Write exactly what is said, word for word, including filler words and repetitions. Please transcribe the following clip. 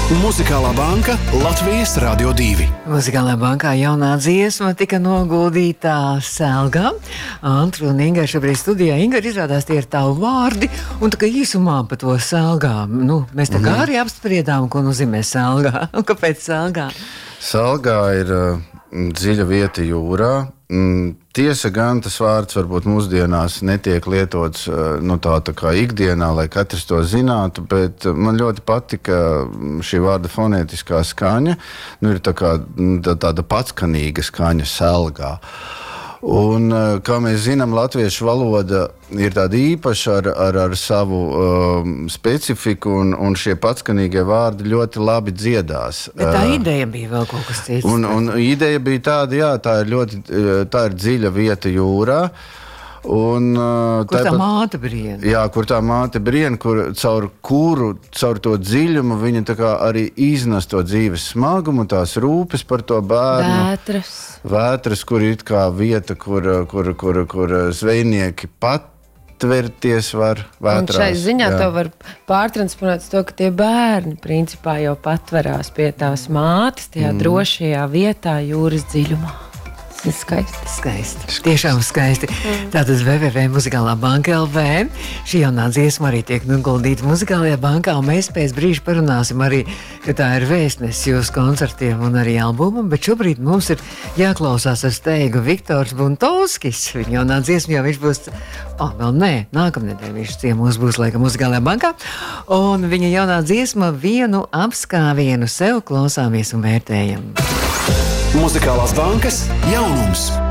Muzikālā banka Latvijas Radio divi. Muzikālā bankā jaunā dziesma tika noguldītā Selgā. Antru un Inga šobrīd studijā. Inga, izrādās tie ir tavu vārdi, un tā kā īsumā par to Selgā. Nu, mēs tā kā mm-hmm. arī apspriedām, ko nozīmē Selgā. Un kāpēc Selgā? Selgā ir uh, dziļa vieta jūrā. Mm, tiesa gan tas vārds varbūt mūsdienās netiek lietots uh, nu, tā, tā kā ikdienā, lai katrs to zinātu, bet man ļoti patika šī vārda fonētiskā skaņa. Nu, ir tā kā, tā, tāda patskanīga skaņa Selgā. Un, kā mēs zinām, latviešu valoda ir tāda īpaša ar, ar, ar savu um, specifiku, un, un šie patskanīgie vārdi ļoti labi dziedās. Bet tā ideja bija vēl kaut kas cits. Un, un ideja bija tāda, jā, tā ir ļoti, tā ir dziļa vieta jūrā. Un, kur tā māte briena? Jā, kur tā māte briena, kur, caur kuru, caur to dziļumu viņa tā kā arī iznes to dzīves smagumu, tās rūpes par to bērnu. Vētras. Vētras, kur ir kā vieta, kur, kur, kur, kur zvejnieki patverties var vētrās. Un šai ziņā jā. to var pārtransponēt to, ka tie bērni principā jau patverās pie tās mātes, tajā mm. drošajā vietā jūras dziļumā. Skaisti. Skaisti. Tiešām skaisti. Mm. Tātad w w w punkt muzikālā banka punkt l v. Šī jaunā dziesma arī tiek noguldīta Muzikālajā bankā, un mēs pēc brīža parunāsim arī, ka tā ir vēstnesis jūsu koncertiem un arī albumam, bet šobrīd mums ir jāklausās ar steigu Viktors Buntovskis. Viņa jaunā dziesma jau viņš būs, oh, vēl nē, nākamnedēļ viņš ciemos būs laikam Muzikālajā bankā, un viņa jaunā dziesma Vienu apskāvienu sev klausāmies un vērtējam. Muzikālās bankas jaunums.